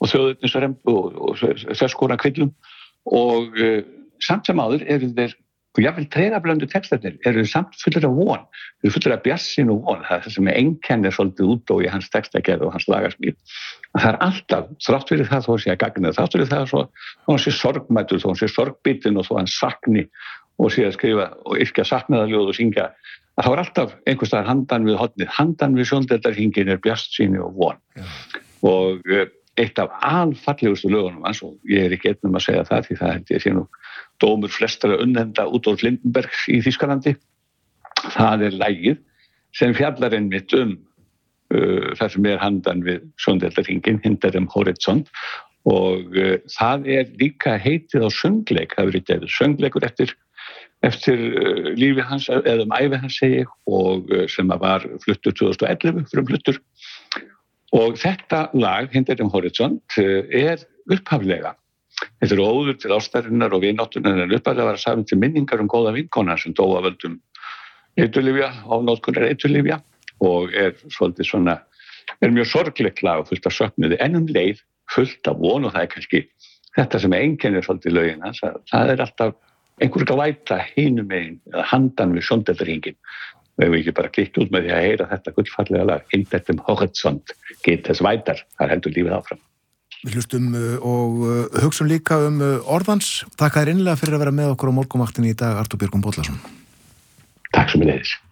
og þjóðernisrembu og þess konar kvillum og samt sem áður eru þeir og jafnvel tregablöndu textarnir eru samt fullir af von, eru fullir af bjartsýni og von, það sem einkennir svolítið út og í hans textagerð og hans lagasmíð. Það alltaf, þrátt fyrir það þó sé að gagna, þrátt fyrir það þó hann sé sorgmættur, þó hann sé sorgbitinn og þó hann sakni og sé að skrifa og yrkja saknaðarljóð og syngja, að þá alltaf einhvers staðar handan við hornið, handan við sjóndeildarhringinn bjartsýni og von. Og eitt af alfallegustu lögunum hans, og ég ekki einn að segja það, því það held ég sé nú dómur flestara unnenda Rudolf Lindenberg í Þýskalandi, það lagið sem fjallar einmitt það sem handan við sjóndeildarhringinn, hinter dem Horizont, og það líka heitið á söngleik, það verið gefið söngleikur eftir lífi hans, eða ævi hans segi ég, og sem var fluttur 2011 frumfluttur. Og þetta lag, hinter dem Horizont, upphaflega. Þetta óður til ástarinnar og vináttunar en upphaflega var að saman til minningar góða vinkona sem dó af völdum eiturlyfja, ofnótkunar eiturlyfja og svolítið svona, mjög sorglegt lag og fullt af söknuði, en leið fullt af von og það kannski þetta sem einkennir svolítið lögin hans, það alltaf einhver glæta hinum megin eða handan við sjóndeildarhringinn. Við hefum ekki bara klikkt út með því að heyra þetta gullfallega lag, hinter dem Horizont, geht es weiter, það heldur lífið áfram. Við hlustum og hugsum líka orðans. Takk þér innilega fyrir að vera með okkur á morgunvaktinni í dag, Artúr Björgvin Bollason. Takk sömuleiðis.